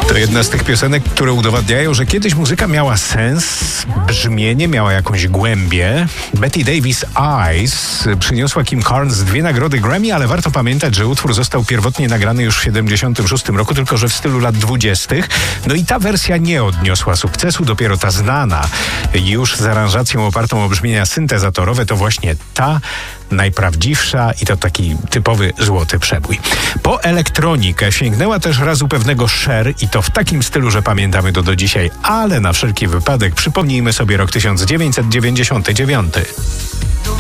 To jedna z tych piosenek, które udowadniają, że kiedyś muzyka miała sens, brzmienie, miała jakąś głębię. Betty Davis Eyes przyniosła Kim Carnes 2 nagrody Grammy, ale warto pamiętać, że utwór został pierwotnie nagrany już w 1976 roku, tylko że w stylu lat 20. No i ta wersja nie odniosła sukcesu, dopiero ta znana, już z aranżacją opartą o brzmienia syntezatorowe, to właśnie ta najprawdziwsza i to taki typowy złoty przebój. Po elektronikę sięgnęła też razu pewnego Cher i to w takim stylu, że pamiętamy to do dzisiaj, ale na wszelki wypadek przypomnijmy sobie rok 1999.